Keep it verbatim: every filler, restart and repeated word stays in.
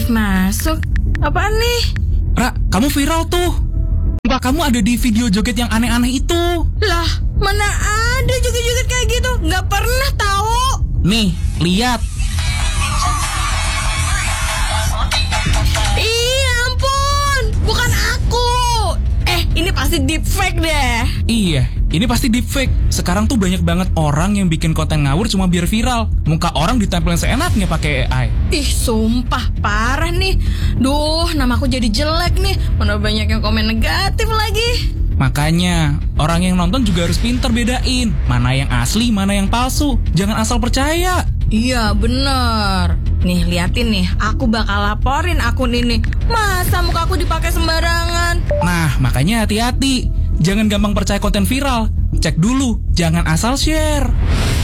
masuk. Apaan nih? Ra, kamu viral tuh. Mbak, kamu ada di video joget yang aneh-aneh itu. Lah, mana ada joget-joget kayak gitu? Nggak pernah tahu. Nih, lihat. Ih, ampun. Bukan aku. Eh, ini pasti deepfake deh. Iya, ini pasti deepfake. Sekarang tuh banyak banget orang yang bikin konten ngawur cuma biar viral. Muka orang ditempelin seenaknya pakai A I. Ih, sumpah parah nih. Duh, namaku jadi jelek nih. Mana banyak yang komen negatif lagi. Makanya, orang yang nonton juga harus pintar bedain mana yang asli, mana yang palsu. Jangan asal percaya. Iya, bener. Nih, liatin nih. Aku bakal laporin akun ini. Masa muka aku dipakai sembarangan? Nah, makanya hati-hati. Jangan gampang percaya konten viral. Cek dulu, jangan asal share.